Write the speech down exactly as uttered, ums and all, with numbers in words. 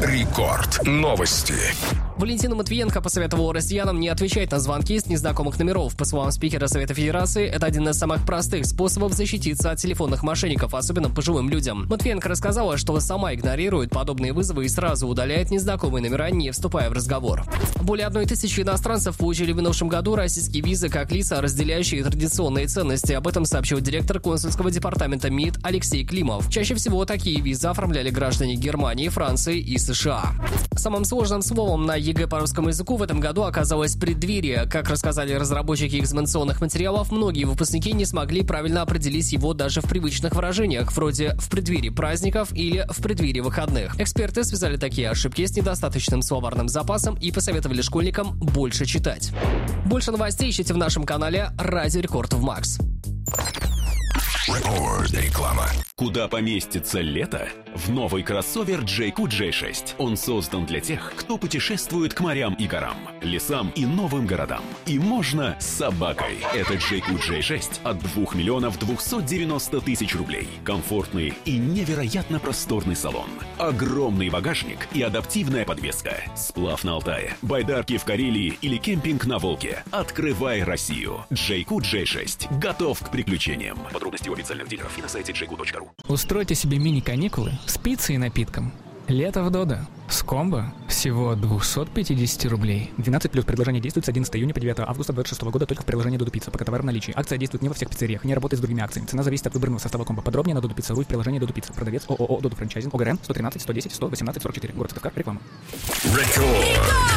Рекорд. Новости. Валентин Матвиенко посоветовал россиянам не отвечать на звонки с незнакомых номеров. По словам спикера Совета Федерации, это один из самых простых способов защититься от телефонных мошенников, особенно пожилым людям. Матвиенко рассказала, что сама игнорирует подобные вызовы и сразу удаляет незнакомые номера, не вступая в разговор. Более одной тысячи иностранцев получили в минувшем году российские визы как лица, разделяющие традиционные ценности. Об этом сообщил директор консульского департамента МИД Алексей Климов. Чаще всего такие визы оформляли граждане Германии, Франции и США. Самым сложным словом на ЕГЭ по русскому языку в этом году оказалось преддверие. Как рассказали разработчики экзаменационных материалов, многие выпускники не смогли правильно определить его даже в привычных выражениях, вроде «в преддверии праздников» или «в преддверии выходных». Эксперты связали такие ошибки с недостаточным словарным запасом и посоветовали школьникам больше читать. Больше новостей ищите в нашем канале «Радио Рекорд в Макс». Рекорд. Реклама. Куда поместится лето? В новый кроссовер джей кью джей шесть. Он создан для тех, кто путешествует к морям и горам, лесам и новым городам. И можно с собакой. Это джей кью джей шесть от двух миллионов двухсот девяноста тысяч рублей. Комфортный и невероятно просторный салон. Огромный багажник и адаптивная подвеска. Сплав на Алтае, байдарки в Карелии или кемпинг на Волге. Открывай Россию. джей кью джей шесть. Готов к приключениям. Подробности у официальных дилеров и на сайте джей кью точка ру. Устройте себе мини-каникулы с пиццей и напитком. Лето в Додо. С комбо всего от двухсот пятидесяти рублей. двенадцать плюс. Предложение действует с одиннадцатого июня по девятое августа две тысячи двадцать шестого года только в приложении Додо Пицца. Пока товар в наличии. Акция действует не во всех пиццериях, не работает с другими акциями. Цена зависит от выбранного состава комбо. Подробнее на Додо Пицца ру в приложении Додо Пицца. Продавец ООО Додо Франчайзинг. ОГРН сто тринадцать сто десять сто восемнадцать сорок четыре. Город Сыктывкар. Реклама. Рекорд.